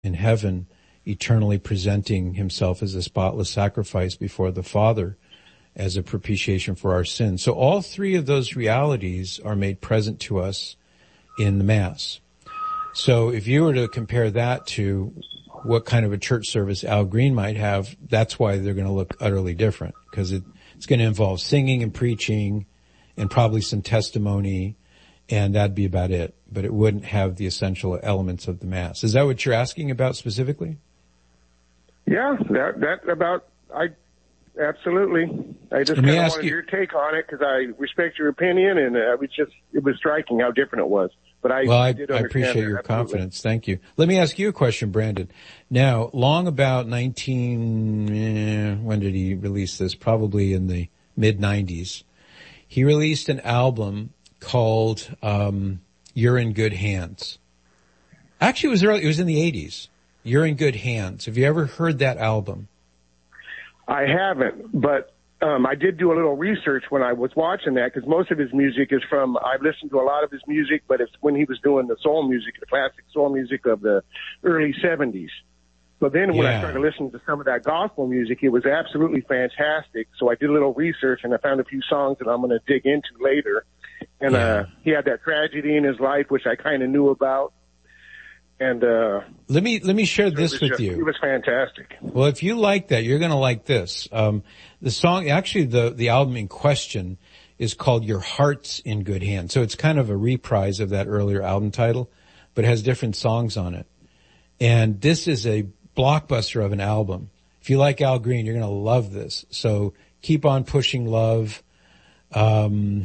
in heaven, eternally presenting himself as a spotless sacrifice before the Father as a propitiation for our sins. So all three of those realities are made present to us in the Mass. So if you were to compare that to what kind of a church service Al Green might have, that's why they're going to look utterly different, because it's going to involve singing and preaching and probably some testimony, and that'd be about it. But it wouldn't have the essential elements of the Mass. Is that what you're asking about specifically? Yeah, absolutely. I just kind of wanted your take on it because I respect your opinion, and it was striking how different it was. But I appreciate your confidence. Thank you. Let me ask you a question, Brandon. Now, long about when did he release this? Probably in the mid-90s. He released an album called You're in Good Hands. Actually, it was early. It was in the 80s. You're in Good Hands. Have you ever heard that album? I haven't, but I did do a little research when I was watching that, because most of his music is from, I've listened to a lot of his music, but it's when he was doing the soul music, the classic soul music of the early 70s. So then when I started listening to some of that gospel music, it was absolutely fantastic. So I did a little research, and I found a few songs that I'm going to dig into later. And he had that tragedy in his life, which I kind of knew about. And let me share this with you. It was fantastic. Well, if you like that, you're going to like this. The song, actually, the album in question is called Your Heart's in Good Hands. So it's kind of a reprise of that earlier album title, but it has different songs on it. And this is a blockbuster of an album. If you like Al Green, you're going to love this. So Keep on Pushing Love. Love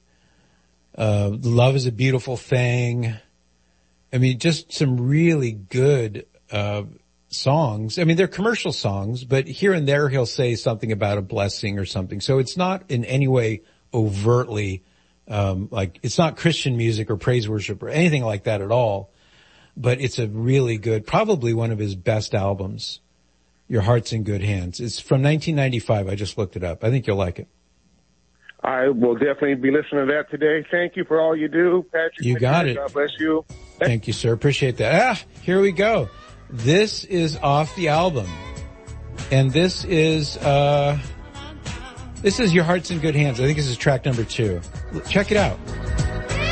is a Beautiful Thing. I mean, just some really good songs. I mean, they're commercial songs, but here and there he'll say something about a blessing or something. So it's not in any way overtly, it's not Christian music or praise worship or anything like that at all. But it's a really good, probably one of his best albums. Your Heart's in Good Hands. It's from 1995. I just looked it up. I think you'll like it. I will definitely be listening to that today. Thank you for all you do, Patrick. You got it. God bless you. Thank you, sir. Appreciate that. Here we go. This is off the album. And this is Your Heart's in Good Hands. I think this is track number 2. Check it out.